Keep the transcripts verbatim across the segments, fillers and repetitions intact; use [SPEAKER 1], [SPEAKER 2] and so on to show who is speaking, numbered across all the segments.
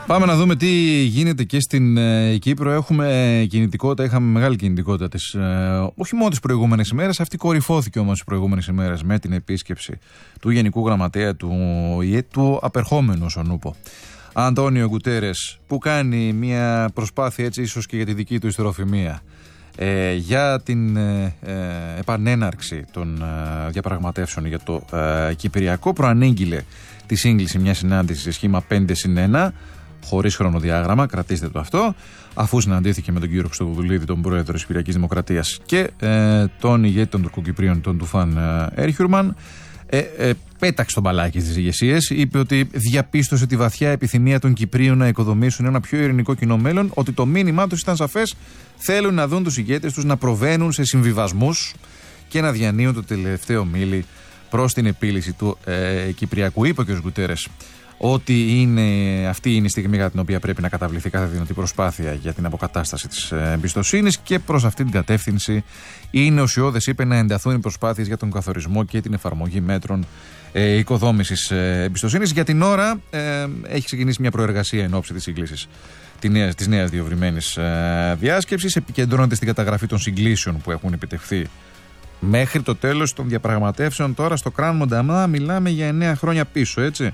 [SPEAKER 1] Πάμε να δούμε τι γίνεται και στην ε, Κύπρο. Έχουμε κινητικότητα, είχαμε μεγάλη κινητικότητα τις, ε, όχι μόνο τις προηγούμενες ημέρες, αυτή κορυφώθηκε όμως τις προηγούμενες ημέρες με την επίσκεψη του Γενικού Γραμματέα του Ο Η Ε, του απερχόμενου στον Ούπο, Αντώνιο Γκουτέρες, που κάνει μια προσπάθεια έτσι ίσως και για τη δική του ιστεροφημία ε, για την ε, ε, επανέναρξη των ε, διαπραγματεύσεων για το ε, Κυπριακό. Προανήγγειλε τη σύγκληση μια συνάντηση σε σχήμα πέντε συν ένα, χωρίς χρονοδιάγραμμα, κρατήστε το αυτό, αφού συναντήθηκε με τον κύριο Χριστοδουλίδη, τον πρόεδρο της Κυπριακής Δημοκρατίας, και ε, τον ηγέτη των Τουρκοκυπρίων, τον Τουφάν ε, Έρχιουρμαν. Ε, ε, πέταξε τον μπαλάκι στις ηγεσίες, είπε ότι διαπίστωσε τη βαθιά επιθυμία των Κυπρίων να οικοδομήσουν ένα πιο ειρηνικό κοινό μέλλον, ότι το μήνυμά τους ήταν σαφές, θέλουν να δουν τους ηγέτες τους να προβαίνουν σε συμβιβασμούς και να διανύουν το τελευταίο μίλι προς την επίλυση του ε, Κυπριακού. Είπε ο κ. Γκουτέρες ότι είναι, αυτή είναι η στιγμή για την οποία πρέπει να καταβληθεί κάθε δυνατή προσπάθεια για την αποκατάσταση της εμπιστοσύνης, και προς αυτή την κατεύθυνση είναι ουσιώδες, είπε, να ενταθούν οι προσπάθειες για τον καθορισμό και την εφαρμογή μέτρων ε, οικοδόμησης ε, εμπιστοσύνης. Για την ώρα ε, έχει ξεκινήσει μια προεργασία εν ώψη της σύγκλησης της νέας διευρυμένης ε, διάσκεψης. Επικεντρώνεται στην καταγραφή των συγκλήσεων που έχουν επιτευχθεί μέχρι το τέλος των διαπραγματεύσεων. Τώρα στο Κραν Μονταμά μιλάμε για εννέα χρόνια πίσω, έτσι.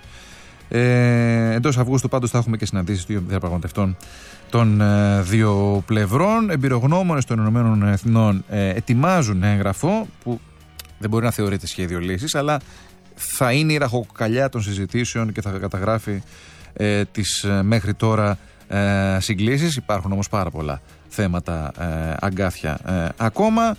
[SPEAKER 1] Ε, εντός Αυγούστου πάντως θα έχουμε και συναντήσεις των διαπραγματευτών των ε, δύο πλευρών. Εμπειρογνώμονες των Ηνωμένων Εθνών ε, ετοιμάζουν έγγραφο που δεν μπορεί να θεωρείται σχέδιο λύσης, αλλά θα είναι η ραχοκοκαλιά των συζητήσεων και θα καταγράφει ε, τις ε, μέχρι τώρα ε, συγκλήσεις. Υπάρχουν όμως πάρα πολλά θέματα ε, αγκάθια ε, ακόμα.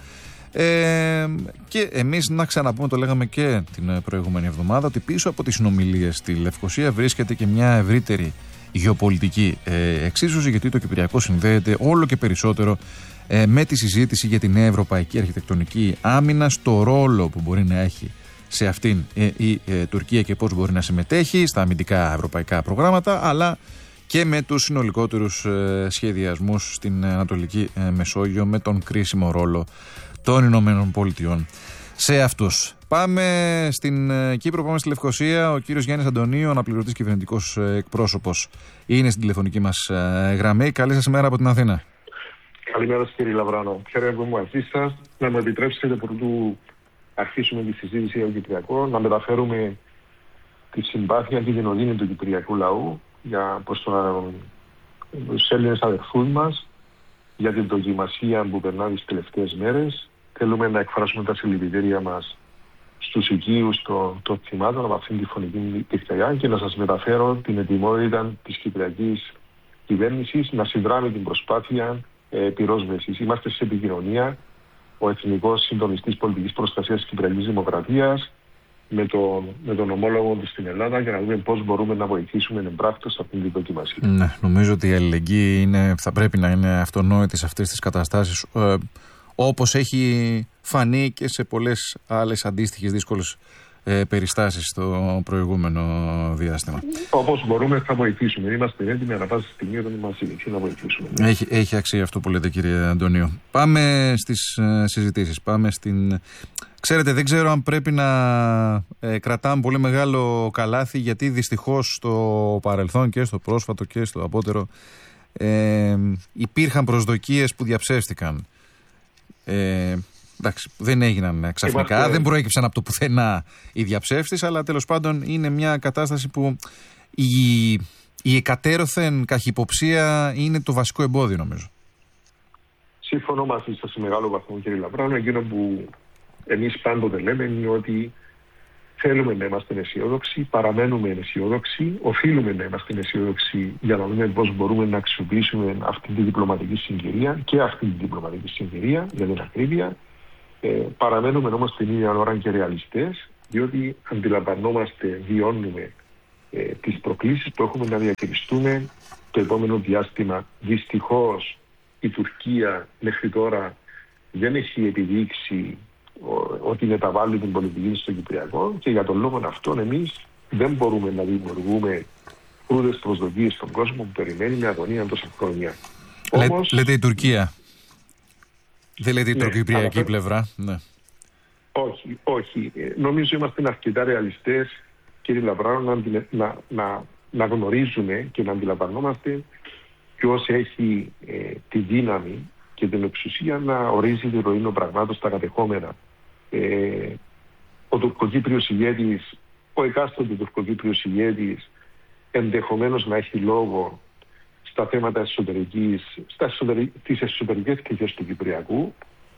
[SPEAKER 1] Ε, και εμείς να ξαναπούμε, το λέγαμε και την προηγούμενη εβδομάδα, ότι πίσω από τις συνομιλίες στη Λευκοσία βρίσκεται και μια ευρύτερη γεωπολιτική ε, εξίσωση, γιατί το Κυπριακό συνδέεται όλο και περισσότερο ε, με τη συζήτηση για την νέα ευρωπαϊκή αρχιτεκτονική άμυνα, στο ρόλο που μπορεί να έχει σε αυτήν ε, η ε, Τουρκία και πώς μπορεί να συμμετέχει στα αμυντικά ευρωπαϊκά προγράμματα, αλλά και με τους συνολικότερους ε, σχεδιασμούς στην Ανατολική ε, Μεσόγειο, με τον κρίσιμο ρόλο των Ηνωμένων Πολιτειών σε αυτούς. Πάμε στην Κύπρο, πάμε στη Λευκοσία. Ο κύριος Γιάννης Αντωνίου, αναπληρωτής κυβερνητικός εκπρόσωπος, είναι στην τηλεφωνική μας γραμμή. Καλή σας ημέρα από την Αθήνα.
[SPEAKER 2] Καλημέρα σας, κύριε Λαβράνο. Χαίρομαι μαζί σας. Να μου επιτρέψετε, πρωτού αρχίσουμε τη συζήτηση για το Κυπριακό, να μεταφέρουμε τη συμπάθεια και την οδύνη του Κυπριακού λαού για προς τους Έλληνες αδερφούς μας για την δοκιμασία που περνά τις τελευταίες μέρες. Θέλουμε να εκφράσουμε τα συλληπιτήρια μας στους οικείους των, των θυμάτων από αυτήν τη φωνική πυρκαγιά και να σας μεταφέρω την ετοιμότητα της Κυπριακής κυβέρνησης να συνδράμει την προσπάθεια ε, πυρόσβεσης. Είμαστε σε επικοινωνία, ο Εθνικός Συντονιστής Πολιτικής Προστασίας της Κυπριακής Δημοκρατίας με τον, με τον ομόλογο του στην Ελλάδα, για να δούμε πώς μπορούμε να βοηθήσουμε εμπράκτως αυτήν την δοκιμασία.
[SPEAKER 1] Ναι, νομίζω ότι η αλληλεγγύη είναι, θα πρέπει να είναι αυτονόητη σε αυτές τις καταστάσεις, ε, όπως έχει φανεί και σε πολλές άλλες αντίστοιχες δύσκολες ε, περιστάσεις στο προηγούμενο διάστημα.
[SPEAKER 2] Όπως μπορούμε θα βοηθήσουμε. Είμαστε έτοιμοι ανά πάσα στιγμή όταν είμαστε έτοιμοι να βοηθήσουμε.
[SPEAKER 1] Έχει, έχει αξία αυτό που λέτε, κύριε Αντωνίου. Πάμε στις ε, συζητήσεις. Πάμε στην... Ξέρετε, δεν ξέρω αν πρέπει να ε, κρατάμε πολύ μεγάλο καλάθι, γιατί δυστυχώς στο παρελθόν και στο πρόσφατο και στο απότερο ε, υπήρχαν προσδοκίες που διαψεύστηκαν. Ε, εντάξει, δεν έγιναν ξαφνικά, Είμαστε... δεν προέκυψαν από το πουθενά οι διαψεύσεις, αλλά τέλος πάντων είναι μια κατάσταση που η, η εκατέρωθεν καχυποψία είναι το βασικό εμπόδιο, νομίζω.
[SPEAKER 2] Σύμφωνο μαζί σας σε μεγάλο βαθμό, κύριε Λαβράνο. Εκείνο που εμείς πάντοτε λέμε είναι ότι θέλουμε να είμαστε αισιόδοξοι, παραμένουμε αισιόδοξοι, οφείλουμε να είμαστε αισιόδοξοι για να δούμε πώς μπορούμε να αξιοποιήσουμε αυτή τη διπλωματική συγκυρία και αυτή τη διπλωματική συγκυρία για την ακρίβεια. Ε, παραμένουμε όμως την ίδια ώρα και ρεαλιστές, διότι αντιλαμβανόμαστε, βιώνουμε ε, τις προκλήσεις που έχουμε να διαχειριστούμε το επόμενο διάστημα. Δυστυχώς η Τουρκία μέχρι τώρα δεν έχει επιδείξει ότι μεταβάλλει την πολιτική στο Κυπριακό, και για τον λόγο αυτόν εμείς δεν μπορούμε να δημιουργούμε κρούδες προσδοκίες στον κόσμο που περιμένει με αγωνία τόσα χρόνια.
[SPEAKER 1] Λέ,
[SPEAKER 2] Όμως,
[SPEAKER 1] λέτε η Τουρκία. Δεν λέτε η
[SPEAKER 2] ναι,
[SPEAKER 1] τουρκοκυπριακή
[SPEAKER 2] αλλά...
[SPEAKER 1] πλευρά. Ναι.
[SPEAKER 2] Όχι, όχι. Νομίζω είμαστε αρκετά ρεαλιστές, κύριε Λαβράνο, να, να, να να γνωρίζουμε και να αντιλαμβανόμαστε ποιος έχει ε, τη δύναμη και την εξουσία να ορίζει τη ροή των πραγμάτων στα κατεχόμενα. Ε, ο τουρκοκύπριος ηγέτης, ο εκάστοτε τουρκοκύπριος ηγέτης ενδεχομένως να έχει λόγο στα θέματα εσωτερικής, στα εσωτερι... τις εσωτερικές πτυχές του Κυπριακού,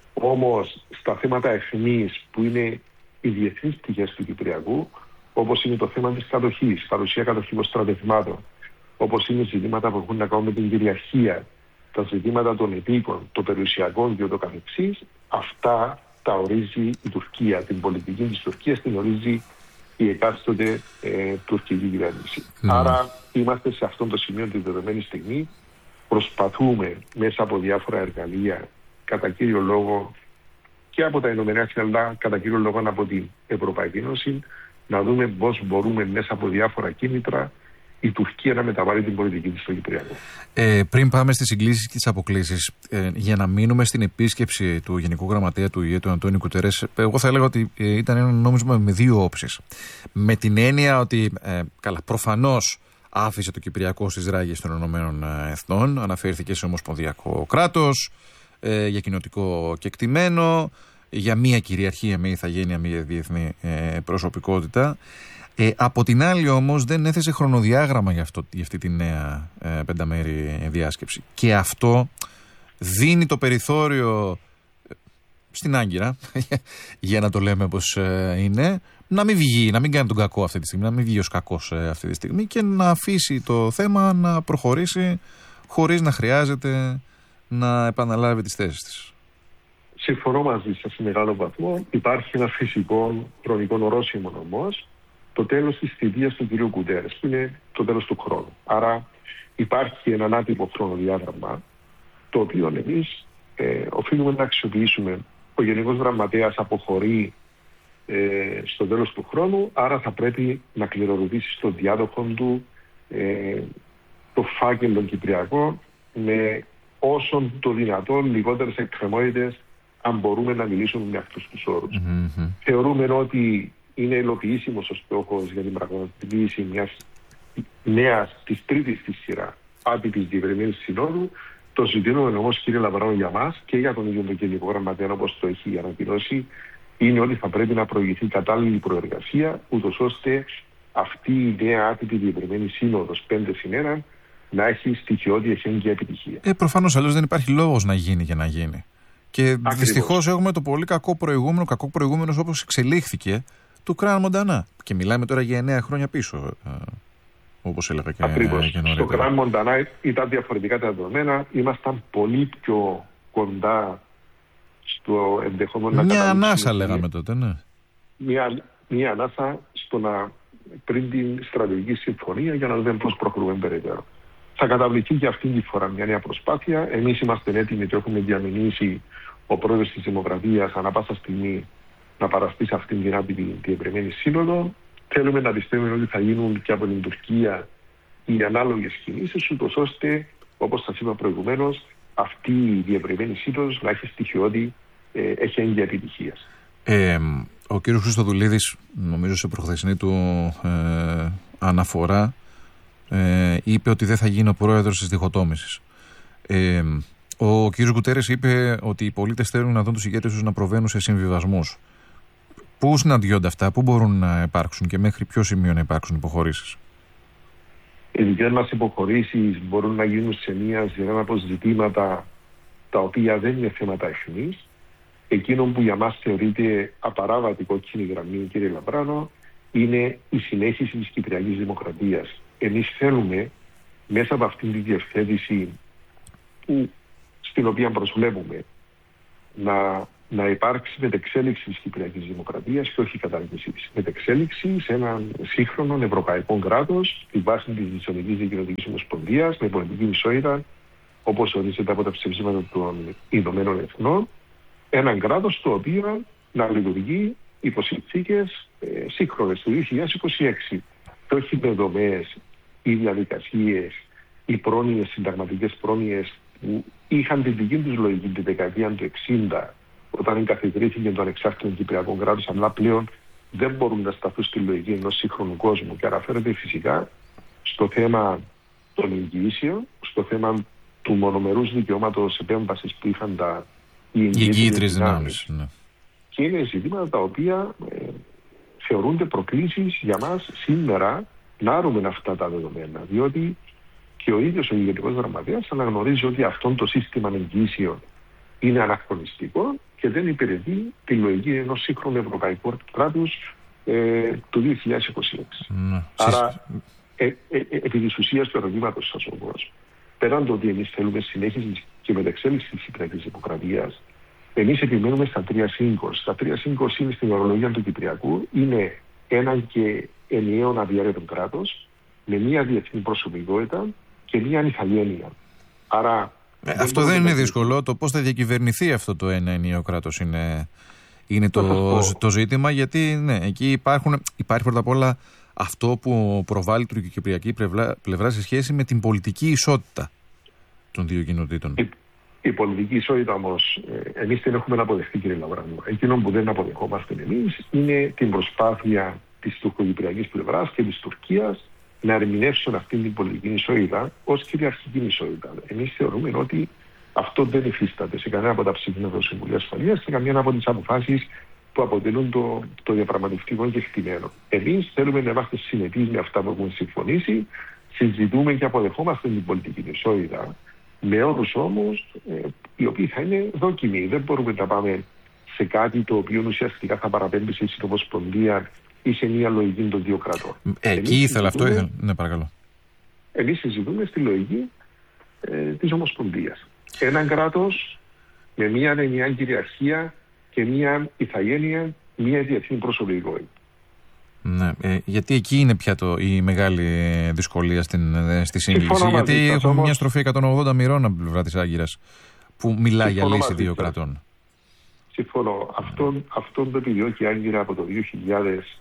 [SPEAKER 2] όμως στα θέματα εθνής που είναι οι διεθνείς πτυχές του Κυπριακού, όπως είναι το θέμα της κατοχής, παρουσία κατοχικών στρατευμάτων, όπως είναι ζητήματα που έχουν να κάνουν με την κυριαρχία, τα ζητήματα των επίκων, των περιουσιακών και ούτω καθεξής, αυτά τα ορίζει η Τουρκία. Την πολιτική της Τουρκίας την ορίζει η εκάστοτε ε, τουρκική κυβέρνηση. Mm. Άρα είμαστε σε αυτό το σημείο τη δεδομένη στιγμή. Προσπαθούμε μέσα από διάφορα εργαλεία, κατά κύριο λόγο και από τα Ηνωμένα Έθνη, αλλά κατά κύριο λόγο από την Ευρωπαϊκή Ένωση, να δούμε πώς μπορούμε μέσα από διάφορα κίνητρα η Τουρκία να μεταβάλει την πολιτική της στο Κυπριακό.
[SPEAKER 1] Ε, πριν πάμε στις συγκλήσεις και τις αποκλίσεις, ε, για να μείνουμε στην επίσκεψη του Γενικού Γραμματέα του ΙΕ, του Αντώνιου Κουτέρες, εγώ θα έλεγα ότι ε, ήταν ένα νόμισμα με δύο όψεις. Με την έννοια ότι, ε, καλά, προφανώς άφησε το Κυπριακό στις ράγες των Ηνωμένων Εθνών, αναφέρθηκε σε ομοσπονδιακό κράτος, ε, για κοινοτικό κεκτημένο, για μία κυριαρχία, μία ηθαγένεια, μία διεθνή ε, προσωπικότητα. Ε, από την άλλη όμως δεν έθεσε χρονοδιάγραμμα για, αυτό, για αυτή τη νέα ε, πενταμέρη διάσκεψη. Και αυτό δίνει το περιθώριο ε, στην Άγκυρα, για να το λέμε όπως ε, είναι, να μην βγει, να μην κάνει τον κακό αυτή τη στιγμή, να μην βγει ως κακός ε, αυτή τη στιγμή και να αφήσει το θέμα να προχωρήσει χωρίς να χρειάζεται να επαναλάβει τις θέσεις της.
[SPEAKER 2] Συμφωνώ μαζί σας σε μεγάλο βαθμό. Υπάρχει ένα φυσικό χρονικό ορόσημο όμως, το τέλος της θητείας του κ. Κουτέρες, που είναι το τέλος του χρόνου. Άρα υπάρχει ένα άτυπο χρονοδιάγραμμα, το οποίο εμείς ε, οφείλουμε να αξιοποιήσουμε. Ο Γενικός Γραμματέας αποχωρεί ε, στο τέλος του χρόνου, άρα θα πρέπει να κληροδοτήσει στον διάδοχο του ε, το φάκελο κυπριακό με όσον το δυνατόν λιγότερες εκκρεμότητες, αν μπορούμε να μιλήσουμε με αυτούς τους όρους. Mm-hmm. Θεωρούμε ότι είναι υλοποιήσιμος ο στόχος για την πραγματοποίηση μιας νέας, της τρίτης της σειρά άτυπης διευρυμένης συνόδου. Το ζητήνουμε όμως, κύριε Λαβράνο, για μας και για τον ίδιο τον Γενικό Γραμματέα, όπως το έχει ανακοινώσει, είναι ότι θα πρέπει να προηγηθεί κατάλληλη προεργασία, ούτως ώστε αυτή η νέα άτυπη διευρυμένη σύνοδος πέντε συν ένα να έχει στοιχειώδη εχέγγυα επιτυχία. Ε,
[SPEAKER 1] προφανώς, αλλιώς δεν υπάρχει λόγος να γίνει και να γίνει. Και δυστυχώς έχουμε το πολύ κακό προηγούμενο, κακό προηγούμενο όπως εξελίχθηκε, του Κραν Μοντανά. Και μιλάμε τώρα για εννέα χρόνια πίσω, όπως έλεγα και,
[SPEAKER 2] Ακριβώς.
[SPEAKER 1] και νωρίτερα.
[SPEAKER 2] Στο Κραν Μοντανά ήταν διαφορετικά τα δεδομένα. Ήμασταν πολύ πιο κοντά στο ενδεχόμενο να
[SPEAKER 1] καταλήξουμε. Μια ανάσα λέγαμε τότε, ναι.
[SPEAKER 2] Μια, μια ανάσα στο να, πριν την στρατηγική συμφωνία, για να δούμε πώς προχωρούμε περαιτέρω. Θα καταβληθεί και αυτή τη φορά μια νέα προσπάθεια. Εμείς είμαστε έτοιμοι και έχουμε διαμηνήσει ο πρόεδρος της Δημοκρατίας ανά πάσα στιγμή να παραστεί σε αυτήν την άτυπη διευρυμένη σύνοδο. Θέλουμε να πιστεύουμε ότι θα γίνουν και από την Τουρκία οι ανάλογες κινήσεις, ούτως ώστε, όπως σας είπα προηγουμένως, αυτή η διευρυμένη σύνοδος να έχει στοιχειώδη ε, εχέγγυα επιτυχίας.
[SPEAKER 1] Ε, ο κύριος Χριστοδουλίδης, νομίζω σε προχθεσινή του ε, αναφορά, ε, είπε ότι δεν θα γίνει ο πρόεδρος της διχοτόμησης. Ε, ο κύριος Κουτέρες είπε ότι οι πολίτες θέλουν να δουν τους ηγέτες τους να προβαίνουν σε συμβιβασμούς. Πού συναντιόνται αυτά, πού μπορούν να υπάρξουν και μέχρι ποιο σημείο να υπάρξουν υποχωρήσεις?
[SPEAKER 2] Οι δικές μας υποχωρήσεις μπορούν να γίνουν σε μια σειρά από ζητήματα τα οποία δεν είναι θέματα εθνής. Εκείνο που για μας θεωρείται απαράβατη κόκκινη γραμμή, κύριε Λαμπράνο, είναι η συνέχιση της Κυπριακής Δημοκρατίας. Εμείς θέλουμε μέσα από αυτήν τη διευθέτηση που, στην οποία προσβλέπουμε να, να υπάρξει μετεξέλιξη της Κυπριακής Δημοκρατίας και όχι κατάργηση της. Μετεξέλιξη σε έναν σύγχρονο ευρωπαϊκό κράτος, στη βάση της Δυτικής Δικαιωτικής Ομοσπονδίας, με πολιτική ισότητα, όπως ορίζεται από τα ψηφίσματα των Ηνωμένων Εθνών, έναν κράτος το οποίο να λειτουργεί υπό συνθήκες ε, σύγχρονες του δύο χιλιάδες είκοσι έξι και όχι με δομές ή διαδικασίες ή πρόνοιες, συνταγματικές πρόνοιες που είχαν τη δική τους λογική τη δεκαετία του εξήντα, όταν εγκαθιδρύθηκε το ανεξάρτητο Κυπριακό κράτος, αλλά πλέον δεν μπορούν να σταθούν στη λογική ενός σύγχρονου κόσμου και αναφέρεται φυσικά στο θέμα των εγγυήσεων, στο θέμα του μονομερούς δικαιώματος επέμβασης που είχαν τα οι εγγυήτρες δυνάμεις. Ναι. Και είναι ζητήματα τα οποία ε, θεωρούνται προκλήσεις για μας σήμερα να άρουμε αυτά τα δεδομένα. Διότι και ο ίδιος ο Γενικός Γραμματέας αναγνωρίζει ότι αυτό το σύστημα εγγυήσεων είναι αναχρονιστικό και δεν υπηρετεί τη λογική ενός σύγχρονου ευρωπαϊκού κράτους ε, του δύο χιλιάδες είκοσι έξι. Mm. Άρα, ε, ε, ε, επί της ουσίας του ερωτήματος σας όμως, πέραν το ότι εμείς θέλουμε συνέχιση και μεταξέλιξη της Κυπριακής Δημοκρατίας, εμείς επιμένουμε στα τρία συν είκοσι. Τα τρία συν είκοσι είναι στην ορολογία του Κυπριακού, είναι ένα και ενιαίο αδιάρετο κράτος, με μία διεθνή προσωπικότητα και μία ανηθαγένεια. Άρα.
[SPEAKER 1] Ε, αυτό δεν είναι δύσκολο. Το πώς θα διακυβερνηθεί αυτό το ένα ενιαίο κράτος είναι, είναι το, το ζήτημα, γιατί ναι, εκεί υπάρχουν, υπάρχει πρώτα απ' όλα αυτό που προβάλλει η τουρκοκυπριακή πλευρά, πλευρά σε σχέση με την πολιτική ισότητα των δύο κοινοτήτων.
[SPEAKER 2] Η, η πολιτική ισότητα όμως, ε, εμείς την έχουμε αποδεχτεί, κύριε Λαβράνου. Εκείνο που δεν αποδεχόμαστε εμείς είναι την προσπάθεια της τουρκοκυπριακής πλευράς και της Τουρκίας να ερμηνεύσουν αυτή την πολιτική ισότητα ως κυριαρχική ισότητα. Εμείς θεωρούμε ότι αυτό δεν υφίσταται σε κανένα από τα ψηφίσματα του Συμβουλίου Ασφαλείας και καμία από τις αποφάσεις που αποτελούν το, το διαπραγματευτικό κεκτημένο. Εμείς θέλουμε να είμαστε συνετοί με αυτά που έχουμε συμφωνήσει, συζητούμε και αποδεχόμαστε την πολιτική ισότητα, με όρους όμως ε, οι οποίοι θα είναι δόκιμοι. Δεν μπορούμε να πάμε σε κάτι το οποίο ουσιαστικά θα παραπέμπει σε συνομοσπονδία ή σε μια λογική των δύο κρατών.
[SPEAKER 1] Ε, εκεί ήθελα αυτό, ήθελα. Ναι, παρακαλώ.
[SPEAKER 2] Εμείς συζητούμε στη λογική ε, της Ομοσπονδίας. Έναν κράτος με μια ενιαία κυριαρχία και μια ηθαγένεια, μια διεθνή προσωπικότητα.
[SPEAKER 1] Ναι, ε, γιατί εκεί είναι πια το, η μεγάλη δυσκολία στην, στη σύγκληση. Γιατί έχουμε όμως μια στροφή εκατόν ογδόντα μοιρών από την πλευρά της Άγκυρας που μιλάει για λύση δύο σας. κρατών.
[SPEAKER 2] Συμφωνώ. Αυτόν, αυτόν το επιδιώκει η Άγκυρα από το δύο χιλιάδες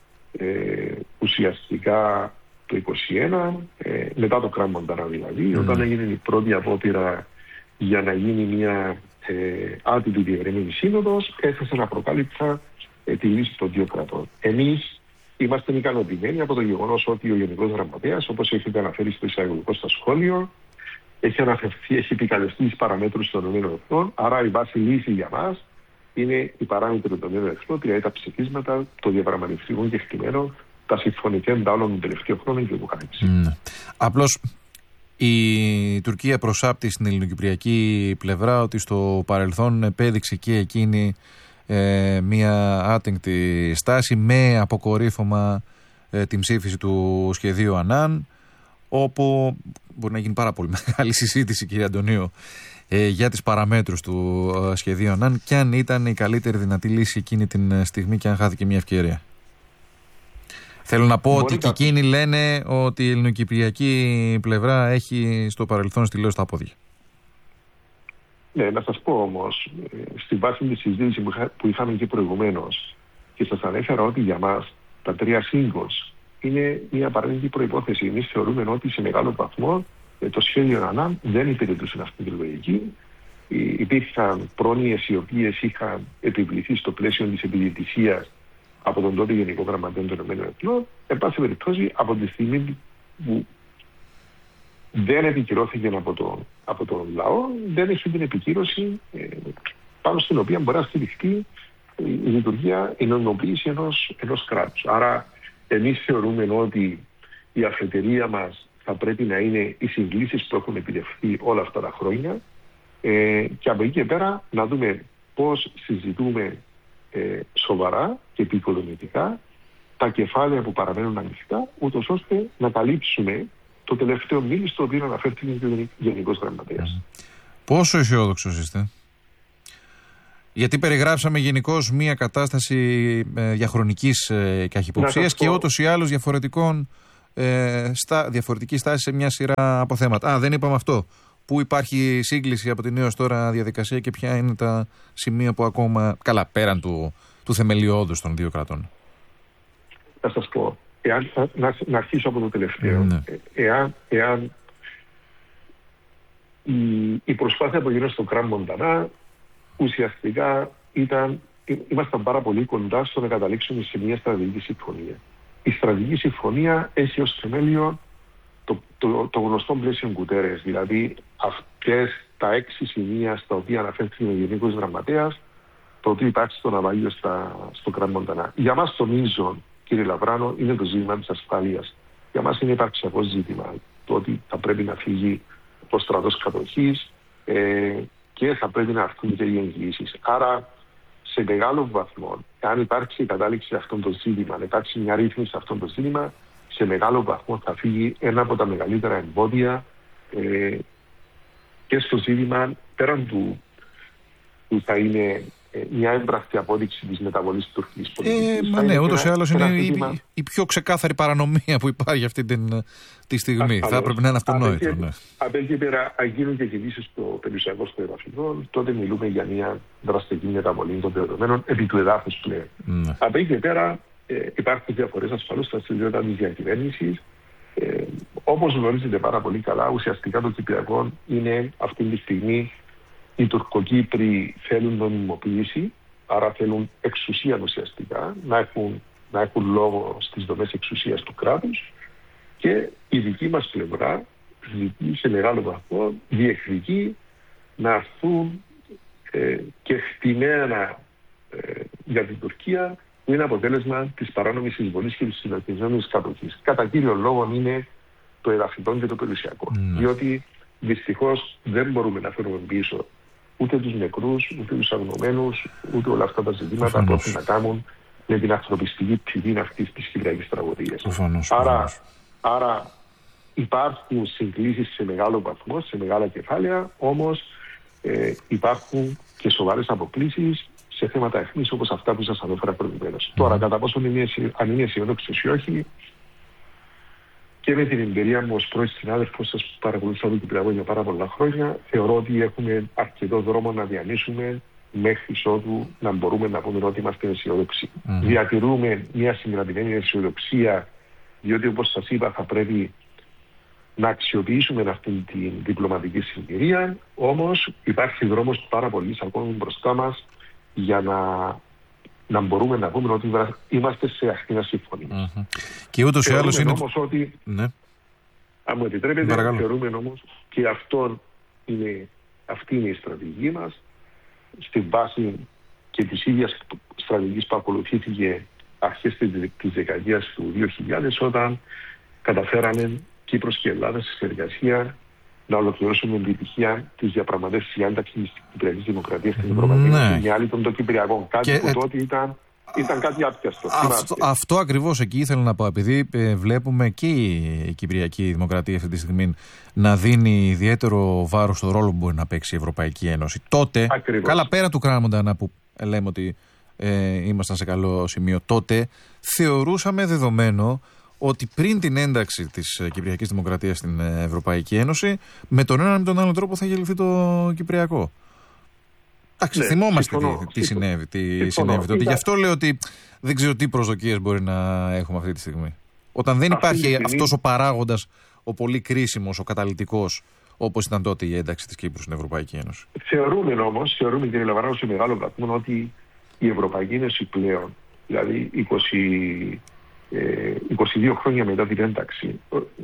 [SPEAKER 2] ε, ουσιαστικά το είκοσι ένα, ε, μετά το Κραν Μοντάνα δηλαδή, mm. όταν έγινε η πρώτη απόπειρα για να γίνει μια ε, άτυπη διευρυμένη σύνοδος, έθεσε να προκάλυψα ε, τη λύση των δύο κρατών. Εμείς είμαστε ικανοποιημένοι από το γεγονός ότι ο Γενικός Γραμματέας, όπως έχετε αναφέρει στο εισαγωγικό στα σχόλιο, έχει αναφερθεί, έχει επικαλεστεί τις παραμέτρους των ΗΠΑ, άρα η βάση λύση για μας είναι η παράμετρο των ΗΠΑ, δηλαδή τα ψηφίσματα, το διαπραγματευτικό κεκτημένο, τα συμφωνηθέντα όλων των τελευταίων χρόνων και το χάρηξη. Mm.
[SPEAKER 1] Απλώς η Τουρκία προσάπτει στην ελληνοκυπριακή πλευρά ότι στο παρελθόν επέδειξε και εκείνη ε, μια άτεγκτη στάση με αποκορύφωμα ε, την ψήφιση του σχεδίου Ανάν, όπου μπορεί να γίνει πάρα πολύ μεγάλη συζήτηση, κύριε Αντωνίου, ε, για τις παραμέτρους του ε, σχεδίου Ανάν και αν ήταν η καλύτερη δυνατή λύση εκείνη την στιγμή και αν χάθηκε μια ευκαιρία. Θέλω να πω μπορεί ότι και εκείνοι λένε ότι η ελληνοκυπριακή πλευρά έχει στο παρελθόν στυλώσει στα πόδια.
[SPEAKER 2] Ναι, να σας πω όμως, στη βάση της συζήτησης που, είχα, που είχαμε και προηγουμένως και σας ανέφερα ότι για μας τα τρία σύγκος είναι μια απαραίτητη προϋπόθεση. Εμείς θεωρούμε ότι σε μεγάλο βαθμό το σχέδιο Ανάν δεν υπηρετούσε αυτή τη λογική. Υπήρχαν πρόνοιες οι οποίες είχαν επιβληθεί στο πλαίσιο της επιδιαιτησίας από τον τότε Γενικό Γραμματέα των ΗΠΑ, εν πάση περιπτώσει από τη στιγμή που δεν επικυρώθηκε από τον, από τον λαό, δεν έχει την επικύρωση ε, πάνω στην οποία μπορεί να στηριχτεί η λειτουργία, η νομιμοποίηση ενός, ενός κράτους. Άρα, εμείς θεωρούμε ότι η αφετηρία μας θα πρέπει να είναι οι συγκλήσεις που έχουν επιτευχθεί όλα αυτά τα χρόνια ε, και από εκεί και πέρα να δούμε πώς συζητούμε ε, σοβαρά και επικοδομητικά τα κεφάλαια που παραμένουν ανοιχτά, ούτως ώστε να καλύψουμε το τελευταίο μήνυμα στο οποίο αναφέρθηκε ο Γενικός Γραμματέας.
[SPEAKER 1] Πόσο αισιόδοξος είστε? Γιατί περιγράψαμε γενικώς μια κατάσταση ε, διαχρονικής ε, καχυποψίας και ούτως ή άλλως διαφορετικών ε, στα, διαφορετική στάση σε μια σειρά από θέματα. Α, δεν είπαμε αυτό. Πού υπάρχει σύγκληση από την έως τώρα διαδικασία και ποια είναι τα σημεία που ακόμα, καλά, πέραν του, του θεμελιώδους των δύο κρατών.
[SPEAKER 2] Θα σας πω. Εάν, να, να αρχίσω από το τελευταίο. Ναι. Εάν, εάν η, η προσπάθεια που έγινε στο Κραν Μοντάνα ουσιαστικά ήταν, ήμασταν πάρα πολύ κοντά στο να καταλήξουμε σε μια στρατηγική συμφωνία. Η στρατηγική συμφωνία έχει ως θεμέλιο το, το, το γνωστό πλαίσιο Γκουτέρες, δηλαδή αυτές τα έξι σημεία στα οποία αναφέρθηκε ο Γενικός Γραμματέας, το ότι υπάρχει στο ναυάγιο στο Κραν Μοντανά. Για μας το μείζον, κύριε Λαβράνο, είναι το ζήτημα της ασφάλειας. Για μας είναι υπαρξιακό ζήτημα. Το ότι θα πρέπει να φύγει ο στρατός κατοχής ε, και θα πρέπει να έρθουν και οι εγγυήσεις. Άρα, σε μεγάλο βαθμό, αν υπάρξει η κατάληξη σε αυτό το ζήτημα, αν υπάρξει μια ρύθμιση σε αυτό το ζήτημα, σε μεγάλο βαθμό θα φύγει ένα από τα μεγαλύτερα εμπόδια ε, και στο ζήτημα πέραν του που θα είναι μια έμπρακτη απόδειξη της μεταβολής της τουρκικής πολιτικής.
[SPEAKER 1] Ε, μα ναι, ούτως ή άλλως είναι η, η πιο ξεκάθαρη παρανομία που υπάρχει αυτή την, τη στιγμή. Ασφαλώς. Θα έπρεπε να είναι αυτονόητο. Ναι.
[SPEAKER 2] Από εκεί πέρα, αν γίνουν και κινήσεις στο περιουσιακό στο εδαφικό, τότε μιλούμε για μια δραστική μεταβολή των δεδομένων επί του εδάφους πλέον. Ναι. Από εκεί πέρα, ε, υπάρχουν διαφορές ασφαλώς στα συζητήματα της διακυβέρνησης. Ε, όπως γνωρίζετε πάρα πολύ καλά, ουσιαστικά το Κυπριακό είναι αυτή τη στιγμή. Οι Τουρκοκύπροι θέλουν νομιμοποίηση, άρα θέλουν εξουσία ουσιαστικά, να έχουν, να έχουν λόγο στις δομές εξουσίας του κράτους, και η δική μας πλευρά ζητεί σε μεγάλο βαθμό, διεκδικεί να έρθουν ε, και χτυμένα ε, για την Τουρκία, που είναι αποτέλεσμα της παράνομης εισβολής και της συνεχιζόμενης κατοχής. Κατά κύριο λόγο είναι το εδαφικό και το περιουσιακό. Mm. Διότι δυστυχώς δεν μπορούμε να φέρουμε πίσω ούτε τους νεκρούς, ούτε τους αγνωμένους, ούτε όλα αυτά τα ζητήματα που έχουν να κάνουν με την ανθρωπιστική πτυχή αυτής της κυπριακής τραγωδίας. Άρα, άρα υπάρχουν συγκλήσεις σε μεγάλο βαθμό, σε μεγάλα κεφάλαια, όμως ε, υπάρχουν και σοβαρές αποκλήσεις σε θέματα αιχμής όπως αυτά που σας ανέφερα προηγουμένως. Mm. Τώρα, κατά πόσο είναι, αν είναι αισιόδοξος ή όχι, και με την εμπειρία μου ως πρώην συνάδελφος σας που παρακολουθώ το Κυπριακό για πάρα πολλά χρόνια, θεωρώ ότι έχουμε αρκετό δρόμο να διανύσουμε μέχρι ότου να μπορούμε να πούμε ότι είμαστε αισιόδοξοι. Mm. Διατηρούμε μια συγκρατημένη αισιοδοξία, διότι όπως σας είπα θα πρέπει να αξιοποιήσουμε αυτή την διπλωματική συγκυρία, όμως υπάρχει δρόμος πάρα πολύ ακόμη μπροστά μας για να... να μπορούμε να πούμε ότι είμαστε σε αχθήνα συμφωνία. Mm-hmm.
[SPEAKER 1] Και ούτως ή άλλως είναι...
[SPEAKER 2] Όμως ότι, ναι. αν μου επιτρέπετε, Παρακαλώ. θεωρούμε όμως και αυτό είναι, αυτή είναι η στρατηγική μας, στη βάση και της ίδιας στρατηγικής που ακολουθήθηκε αρχές της δεκαετίας του δύο χιλιάδες, όταν καταφέραμε Κύπρος και Ελλάδα στη συνεργασία να ολοκληρώσουμε την επιτυχία της διαπραγματεύσης για ένταξη της Κυπριακής Δημοκρατίας στην Ευρωπαϊκή Ένωση. Μια άλλη των Κυπριακών. Κάτι και, που τότε ήταν, ήταν κάτι άπιαστο.
[SPEAKER 1] Αυτό, αυτό ακριβώς εκεί ήθελα να πω. Επειδή ε, βλέπουμε και η Κυπριακή Δημοκρατία αυτή τη στιγμή να δίνει ιδιαίτερο βάρος στο ρόλο που μπορεί να παίξει η Ευρωπαϊκή Ένωση. Τότε, ακριβώς. Καλά πέρα του Κραν Μοντανά που ε, λέμε ότι ε, ήμασταν σε καλό σημείο, τότε θεωρούσαμε δεδομένο ότι πριν την ένταξη της Κυπριακής Δημοκρατίας στην Ευρωπαϊκή Ένωση, με τον ένα με τον άλλο τρόπο θα είχε λυθεί το Κυπριακό. Εντάξει, ναι, θυμόμαστε συμφωνώ, τι, τι συνέβη, τι συνέβη τότε. Γι' αυτό λέω ότι δεν ξέρω τι προσδοκίες μπορεί να έχουμε αυτή τη στιγμή. Όταν δεν υπάρχει στιγμή... αυτός ο παράγοντας, ο πολύ κρίσιμος, ο καταλυτικός, όπως ήταν τότε η ένταξη της Κύπρου στην Ευρωπαϊκή Ένωση.
[SPEAKER 2] Θεωρούμε όμως, θεωρούμε κύριε Λαβράνο, σε μεγάλο βαθμό ότι η Ευρωπαϊκή Ένωση πλέον, δηλαδή είκοσι είκοσι δύο χρόνια μετά την ένταξη,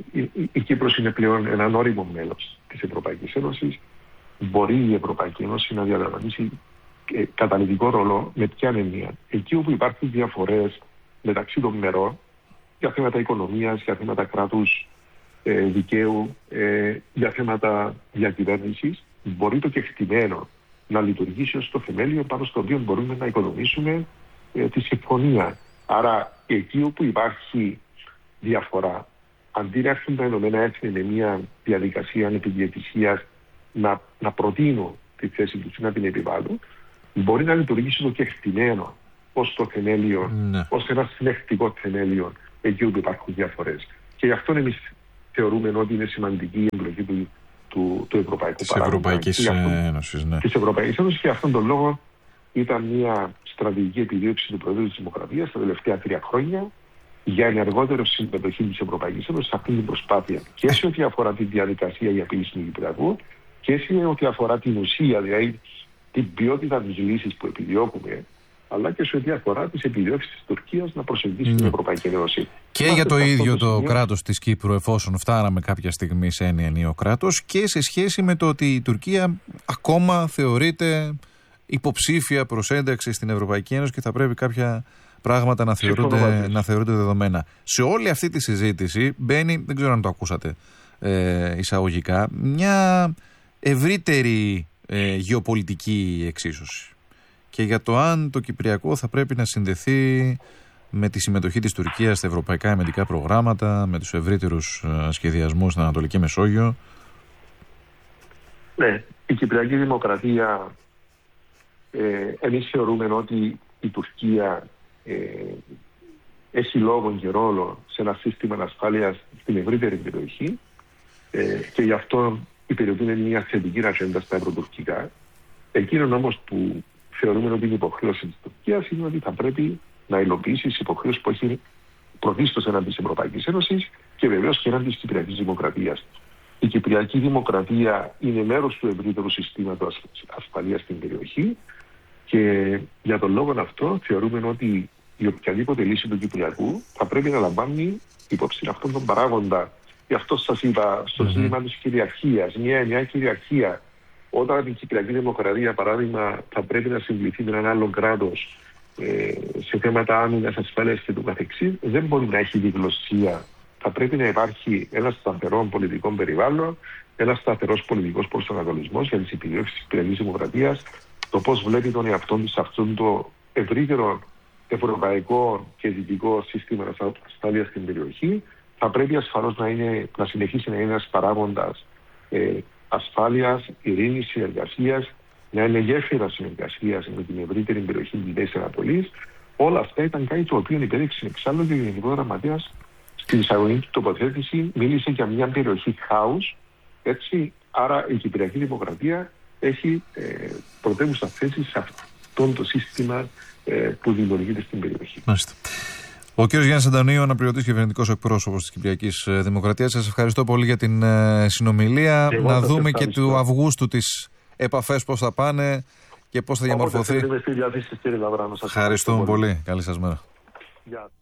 [SPEAKER 2] η Κύπρος είναι πλέον ένα όριμο μέλος της Ευρωπαϊκής Ένωσης. Μπορεί η Ευρωπαϊκή Ένωση να διαδραματίσει καταλυτικό ρόλο με ποια έννοια? Εκεί όπου υπάρχουν διαφορές μεταξύ των μερών για θέματα οικονομίας, για θέματα κράτους ε, δικαίου, ε, για θέματα διακυβέρνησης, μπορεί το κεκτημένο να λειτουργήσει ως το θεμέλιο πάνω στο οποίο μπορούμε να οικοδομήσουμε ε, τη συμφωνία. Άρα, εκεί όπου υπάρχει διαφορά, αντί να έρθουν τα Ηνωμένα Έθνη με μια διαδικασία ανεπιδιαιτησίας να, να προτείνουν τη θέση τους ή να την επιβάλλουν, μπορεί να λειτουργήσει το κεκτημένο ως το θεμέλιο, ναι. ως ένα συνεχτικό θεμέλιο εκεί όπου υπάρχουν διαφορές. Και γι' αυτό εμείς θεωρούμε ότι είναι σημαντική η εμπλοκή του, του, του Ευρωπαϊκού Παράγοντα. Της Ευρωπαϊκής Ένωσης, ναι. Της Ευρωπαϊκής Ένωσης, και αυτόν τον λόγο ήταν μια στρατηγική επιδίωξη του Προεδρού της Δημοκρατίας τα τελευταία τρία χρόνια για ενεργότερη συμμετοχή της Ευρωπαϊκής Ένωσης σε αυτή την προσπάθεια. Και σε ό,τι αφορά τη διαδικασία για επίλυση του Κυπριακού και σε ό,τι αφορά την ουσία, δηλαδή την ποιότητα της λύσης που επιδιώκουμε, αλλά και σε ό,τι αφορά τις επιδιώξεις της Τουρκίας να προσεγγίσει mm. την Ευρωπαϊκή Ένωση.
[SPEAKER 1] Και για το ίδιο το σημείο... κράτος της Κύπρου, εφόσον φτάναμε κάποια στιγμή σε ένα ενιαίο κράτος, και σε σχέση με το ότι η Τουρκία ακόμα θεωρείται υποψήφια προς ένταξη στην Ευρωπαϊκή Ένωση και θα πρέπει κάποια πράγματα να θεωρούνται, να θεωρούνται δεδομένα. Σε όλη αυτή τη συζήτηση μπαίνει, δεν ξέρω αν το ακούσατε ε, εισαγωγικά, μια ευρύτερη ε, γεωπολιτική εξίσωση. Και για το αν το Κυπριακό θα πρέπει να συνδεθεί με τη συμμετοχή της Τουρκίας στα ευρωπαϊκά αμυντικά προγράμματα, με τους ευρύτερους σχεδιασμούς στην Ανατολική Μεσόγειο.
[SPEAKER 2] Ναι, η Κυπριακή Δημοκρατία, ε, εμείς θεωρούμε ότι η Τουρκία ε, έχει λόγο και ρόλο σε ένα σύστημα ασφάλειας στην ευρύτερη περιοχή ε, και γι' αυτό η περιοχή είναι μια θετική ατζέντα στα ευρωτουρκικά. Εκείνο όμως που θεωρούμε ότι είναι υποχρέωση της Τουρκίας είναι ότι θα πρέπει να υλοποιήσει τις υποχρέωσεις που έχει πρωτίστως έναντι της Ευρωπαϊκής Ένωσης και βεβαίως και έναντι της Κυπριακής Δημοκρατίας. Η Κυπριακή Δημοκρατία είναι μέρος του ευρύτερου συστήματος ασφαλείας στην περιοχή και για τον λόγο αυτό θεωρούμε ότι η οποιαδήποτε λύση του Κυπριακού θα πρέπει να λαμβάνει υπόψη αυτόν τον παράγοντα. Γι' αυτό σας είπα στο mm-hmm. ζήτημα της κυριαρχίας, μια ενιαία κυριαρχία. Όταν η Κυπριακή Δημοκρατία, παράδειγμα, θα πρέπει να συμπληθεί με έναν άλλο κράτος ε, σε θέματα άμυνας, ασφάλειας και του καθεξής, δεν μπορεί να έχει διγλωσσία. Θα πρέπει να υπάρχει ένα σταθερό πολιτικό περιβάλλον, ένα σταθερό πολιτικό προσανατολισμός για τις επιδιώξεις της Κυπριακής Δημοκρατίας, το πώς βλέπει τον εαυτό της σε αυτόν το ευρύτερο ευρωπαϊκό και δυτικό σύστημα ασφάλειας στην περιοχή. Θα πρέπει ασφαλώς να, είναι, να συνεχίσει να είναι ένας παράγοντας ε, ασφάλειας, ειρήνης, συνεργασίας, να είναι γέφυρα συνεργασίας με την ευρύτερη περιοχή της Μέσης Ανατολής. Όλα αυτά ήταν κάτι το οποίο υπέδειξε εξάλλου και ο Γενικός Γραμματέας στην εισαγωγή του τοποθέτηση. Μίλησε για μια περιοχή χάους, έτσι. Άρα η Κυπριακή Δημοκρατία έχει ε, πρωτεύουσα θέση σε αυτό το σύστημα ε, που δημιουργείται στην περιοχή.
[SPEAKER 1] Μάλιστα. Ο κ. Γιάννης Αντωνίου, αναπληρωτής κυβερνητικός εκπρόσωπος της Κυπριακής Δημοκρατίας. Σας ευχαριστώ πολύ για την ε, συνομιλία. Εγώ να δούμε ευχαριστώ. Και του Αυγούστου τις επαφές πώς θα πάνε και πώς θα διαμορφωθεί.
[SPEAKER 2] Ευχαριστούμε πολύ. Καλή σας μέρα.
[SPEAKER 1] Καλή σας μέρα.